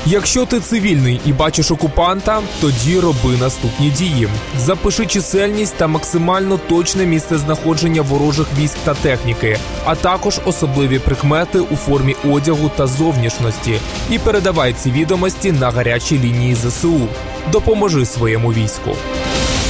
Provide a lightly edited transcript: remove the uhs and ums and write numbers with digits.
Якщо ти цивільний і бачиш окупанта, тоді роби наступні дії. Запиши чисельність та максимально точне місцезнаходження ворожих військ та техніки, а також особливі прикмети у формі одягу та зовнішності. І передавай ці відомості на гарячі лінії ЗСУ. Допоможи своєму війську.